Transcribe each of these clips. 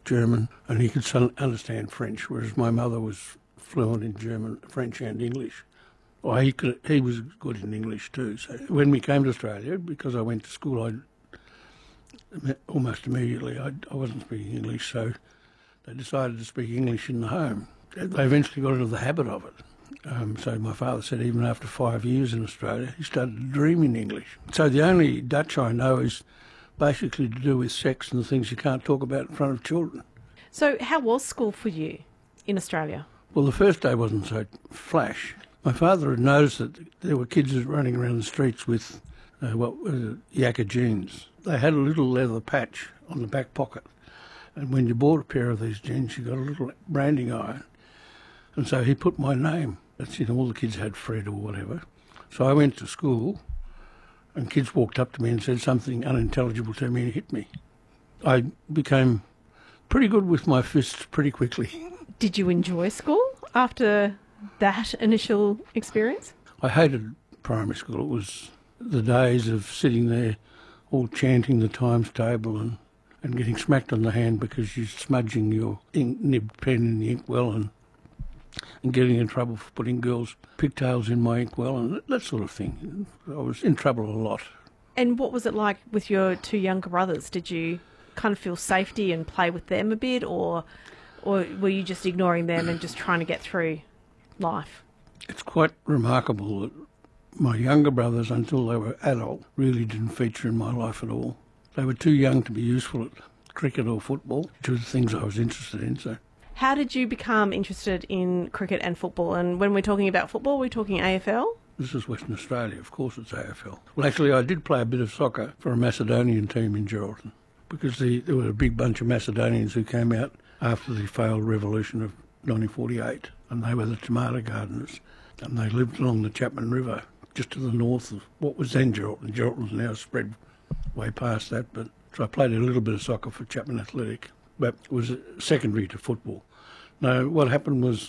German, and he could understand French, whereas my mother was fluent in German, French and English. Well, he was good in English too. So when we came to Australia, because I went to school, almost immediately I wasn't speaking English, so they decided to speak English in the home. They eventually got into the habit of it. So my father said even after 5 years in Australia, he started to dream in English. So the only Dutch I know is basically to do with sex and the things you can't talk about in front of children. So how was school for you in Australia? Well, the first day wasn't so flash. My father had noticed that there were kids running around the streets with Yakka jeans. They had a little leather patch on the back pocket. And when you bought a pair of these jeans, you got a little branding iron. And so he put my name. All the kids had Fred or whatever. So I went to school and kids walked up to me and said something unintelligible to me and hit me. I became pretty good with my fists pretty quickly. Did you enjoy school after that initial experience? I hated primary school. It was the days of sitting there all chanting the times table and getting smacked on the hand because you're smudging your nibbed pen in the inkwell and getting in trouble for putting girls' pigtails in my inkwell and that sort of thing. I was in trouble a lot. And what was it like with your two younger brothers? Did you kind of feel safety and play with them a bit, or were you just ignoring them and just trying to get through life? It's quite remarkable that my younger brothers, until they were adult, really didn't feature in my life at all. They were too young to be useful at cricket or football, two of the things I was interested in. So, how did you become interested in cricket and football? And when we're talking about football, we're talking AFL? This is Western Australia, of course it's AFL. Well, actually, I did play a bit of soccer for a Macedonian team in Geraldton because there were a big bunch of Macedonians who came out after the failed revolution of 1948, and they were the tomato gardeners, and they lived along the Chapman River, just to the north of what was then Geraldton. Geraldton's now spread way past that, but so I played a little bit of soccer for Chapman Athletic, but it was secondary to football. No, what happened was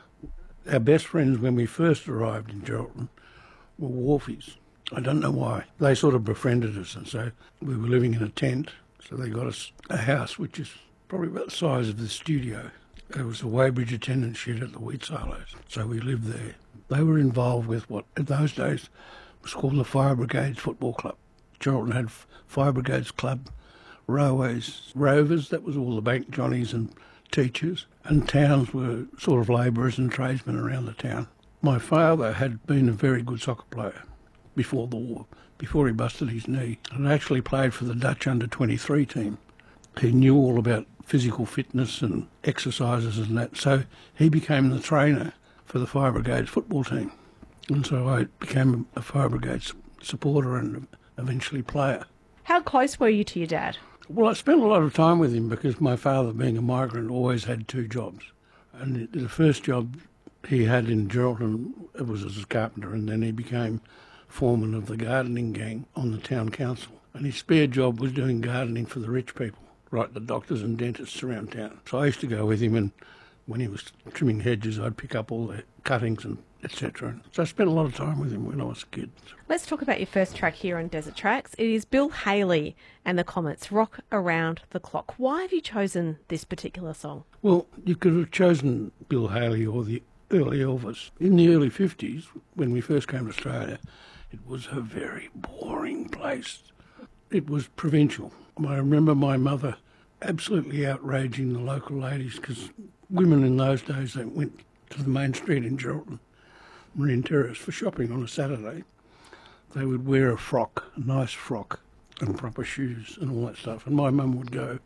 our best friends when we first arrived in Geraldton were Wharfies. I don't know why. They sort of befriended us, and so we were living in a tent, so they got us a house which is probably about the size of the studio. There was a weighbridge attendant shed at the wheat silos, so we lived there. They were involved with what in those days was called the Fire Brigades Football Club. Geraldton had Fire Brigades Club, Railways, Rovers, that was all the bank johnnies and teachers, and towns were sort of labourers and tradesmen around the town. My father had been a very good soccer player before the war, before he busted his knee, and actually played for the Dutch under-23 team. He knew all about physical fitness and exercises and that, so he became the trainer for the Fire Brigades football team. And so I became a Fire Brigades supporter and eventually player. How close were you to your dad? Well, I spent a lot of time with him because my father, being a migrant, always had two jobs. And the first job he had in Geraldton, it was as a carpenter, and then he became foreman of the gardening gang on the town council. And his spare job was doing gardening for the rich people, like the doctors and dentists around town. So I used to go with him, and when he was trimming hedges, I'd pick up all the cuttings and etc. So I spent a lot of time with him when I was a kid. Let's talk about your first track here on Desert Tracks. It is Bill Haley and the Comets, Rock Around the Clock. Why have you chosen this particular song? Well, you could have chosen Bill Haley or the early Elvis. In the early 50s, when we first came to Australia, it was a very boring place. It was provincial. I remember my mother absolutely outraging the local ladies because women in those days, they went to the main street in Geraldton, Marine Terrace, for shopping on a Saturday. They would wear a frock, a nice frock, and proper shoes and all that stuff. And my mum would go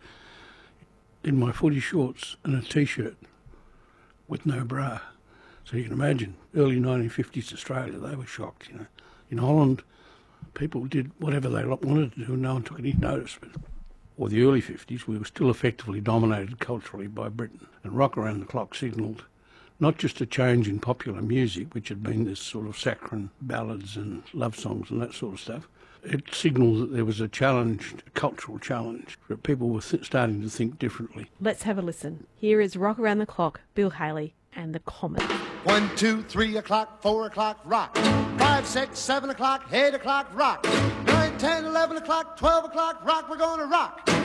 in my footy shorts and a T-shirt with no bra. So you can imagine, early 1950s Australia, they were shocked, you know. In Holland, people did whatever they wanted to do and no one took any notice. Or the early 50s, we were still effectively dominated culturally by Britain. And Rock Around the Clock signalled not just a change in popular music, which had been this sort of saccharine ballads and love songs and that sort of stuff. It signalled that there was a challenge, a cultural challenge, that people were starting to think differently. Let's have a listen. Here is Rock Around the Clock, Bill Haley and the Comets. 1, 2, 3 o'clock, 4 o'clock, rock. 5, 6, 7 o'clock, 8 o'clock, rock. 9, 10, 11 o'clock, 12 o'clock, rock. We're gonna rock.